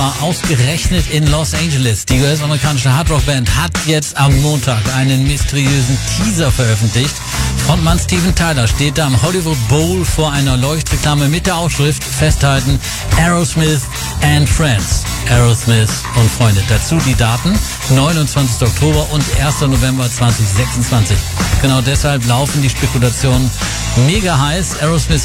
Ausgerechnet in Los Angeles. Die US-amerikanische Hardrock-Band hat jetzt am Montag einen mysteriösen Teaser veröffentlicht. Frontmann Steven Tyler steht da am Hollywood Bowl vor einer Leuchtreklame mit der Aufschrift festhalten: Aerosmith and Friends. Aerosmith und Freunde. Dazu die Daten: 29. Oktober und 1. November 2026. Genau deshalb laufen die Spekulationen mega heiß. Aerosmith